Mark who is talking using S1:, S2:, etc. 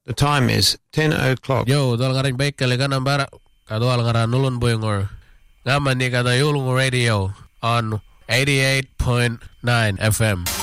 S1: The time is 10 o'clock.
S2: Yo, dal ngaring baik kali kan ambara. Kadwal ngaran nulun boyongor. Ngaman ni kata Yulung Radio on 88.9 FM.